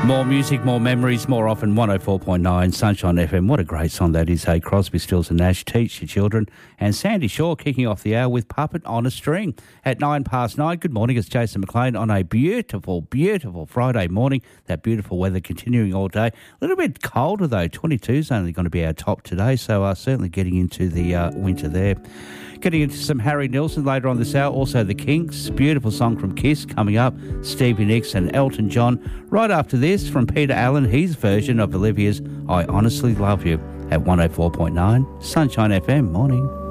More music, more memories, more often. 104.9 Sunshine FM. What a great song that is. Hey, Crosby, Stills and Nash, Teach Your Children. And Sandy Shaw kicking off the hour with Puppet on a String at 9:09. Good morning, it's Jason McLean on a beautiful, beautiful Friday morning. That beautiful weather continuing all day. A little bit colder though. 22 is only going to be our top today, so certainly getting into the winter there. Getting into some Harry Nilsson later on this hour. Also the Kinks, beautiful song from Kiss coming up. Stevie Nicks and Elton John. Right after this, from Peter Allen, his version of Olivia's I Honestly Love You at 104.9 Sunshine FM. Morning.